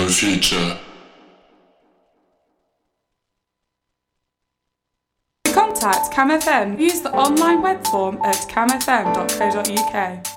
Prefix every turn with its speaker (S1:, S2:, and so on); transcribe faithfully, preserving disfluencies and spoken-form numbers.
S1: your future.
S2: To contact CamFM, use the online web form at camfm dot co dot uk.